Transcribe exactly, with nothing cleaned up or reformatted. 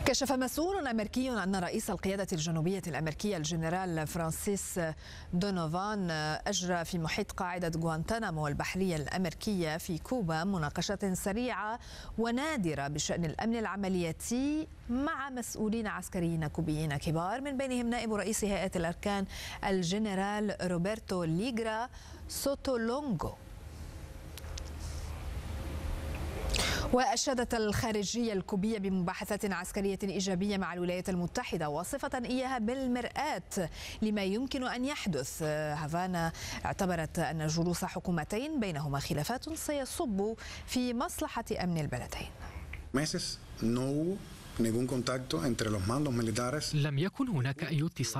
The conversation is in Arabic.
كشف مسؤول أمريكي أن رئيس القيادة الجنوبية الأمريكية الجنرال فرانسيس دونوفان أجرى في محيط قاعدة غوانتانامو البحرية الأمريكية في كوبا مناقشة سريعة ونادرة بشأن الأمن العملياتي مع مسؤولين عسكريين كوبيين كبار، من بينهم نائب رئيس هيئة الأركان الجنرال روبرتو ليغرا سوتولونغو. وأشادت الخارجية الكوبية بمباحثات عسكرية إيجابية مع الولايات المتحدة، وصفة إياها بالمرآة لما يمكن أن يحدث. هافانا اعتبرت أن جلوس حكومتين بينهما خلافات سيصب في مصلحة أمن البلدين. لم يكن هناك أي اتصال